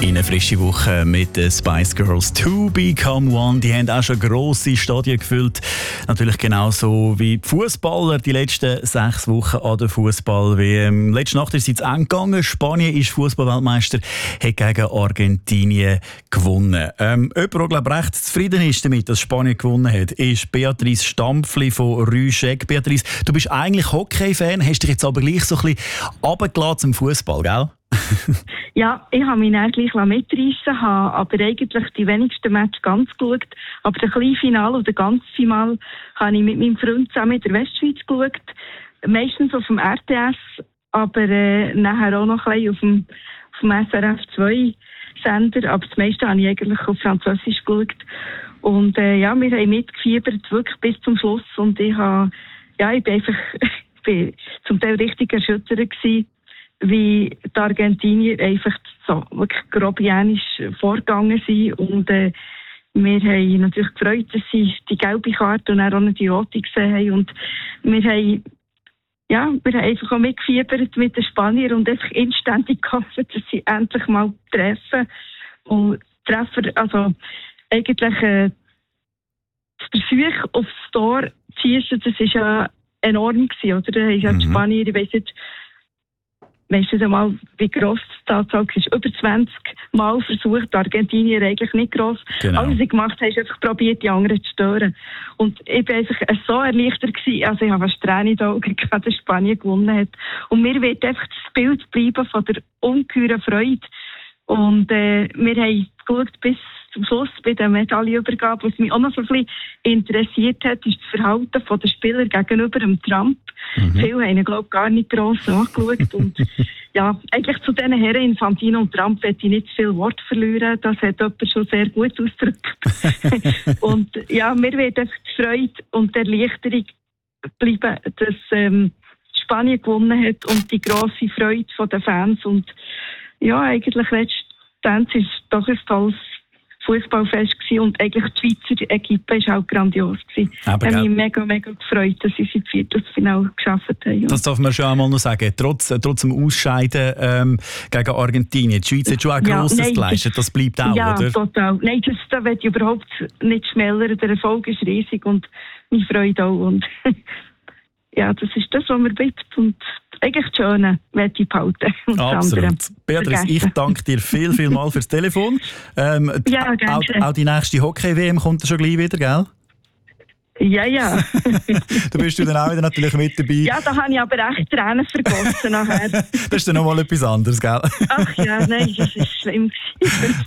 In eine frische Woche mit den Spice Girls «To Become One». Die haben auch schon grosse Stadien gefüllt. Natürlich genauso wie die Fußballer die letzten 6 Wochen an der Fußball-WM. Letzte Nacht ist es zu Ende gegangen. Spanien ist Fußballweltmeister, hat gegen Argentinien gewonnen. Jemand, der glaube ich recht zufrieden ist damit, dass Spanien gewonnen hat, ist Beatrice Stampfli von Rüschegg. Beatrice, du bist eigentlich Hockey-Fan, hast dich jetzt aber gleich so ein bisschen runtergelassen zum Fußball, gell? Ja, ich habe mich dann gleich mitreissen, habe aber eigentlich die wenigsten Matches ganz geschaut. Aber das kleine Finale oder ganze Finale habe ich mit meinem Freund zusammen in der Westschweiz geschaut. Meistens auf dem RTS, aber nachher auch noch ein bisschen auf dem SRF 2 Sender. Aber das meiste habe ich eigentlich auf Französisch geschaut. Und ja, wir haben mitgefiebert, wirklich bis zum Schluss. Und ich bin zum Teil richtig erschüttert gewesen, wie die Argentinier einfach so wirklich grobianisch vorgegangen sind. Und wir haben natürlich gefreut, dass sie die gelbe Karte und dann auch noch die rote gesehen haben. Und wir haben einfach auch mitgefiebert mit den Spaniern und einfach inständig gehofft, dass sie endlich mal treffen. Und Treffer, also eigentlich der Versuch aufs Tor zu schiessen, das war ja enorm gewesen, oder? Da haben ja die Spanier, ich weiss nicht, weißt du einmal, wie gross die Tatsache ist? Über 20 Mal versucht, Argentinier eigentlich nicht gross. Genau. Alles, was sie gemacht haben, ist einfach probiert, die anderen zu stören. Und ich war einfach so erleichtert gewesen, also ich habe fast Tränen in den Augen gehabt, dass Spanien gewonnen hat. Und mir wird einfach das Bild bleiben von der ungeheuren Freude. Und wir haben geschaut bis zum Schluss bei der Medaillenübergabe. Was mich auch noch so ein bisschen interessiert hat, ist das Verhalten der Spieler gegenüber dem Trump. Viele haben ihn, glaube ich, gar nicht gross angeschaut. Und ja, eigentlich zu diesen Herren Infantino und Trump werde ich nicht viel Wort verlieren. Das hat jemand schon sehr gut ausgedrückt. Und ja, mir wird einfach die Freude und die Erleichterung bleiben, dass Spanien gewonnen hat und die grosse Freude der Fans. Und ja, eigentlich letztendlich ist es doch ein tolles Fußballfest gewesen und eigentlich die Schweizer Equipe war auch grandios gewesen. Ich habe mich mega gefreut, dass sie ins Viertelfinale geschafft haben. Das darf man schon einmal noch sagen. Trotz dem Ausscheiden gegen Argentinien. Die Schweiz hat schon ein Grosses geleistet. Das bleibt auch, ja, oder? Ja, total. Nein, da will ich überhaupt nicht schmälern. Der Erfolg ist riesig und meine Freude auch. Und ja, das ist das, was mir bleibt. Und eigentlich das Schöne möchte ich behalten. Absolut. Beatrice, ich danke dir viel mal fürs Telefon. Ja, gerne. Auch die nächste Hockey-WM kommt schon gleich wieder, gell? Ja. Da bist du dann auch wieder natürlich mit dabei. Ja, da habe ich aber echt Tränen vergossen nachher. Das ist dann nochmal etwas anderes, gell? Ach ja, nein, das ist schlimm.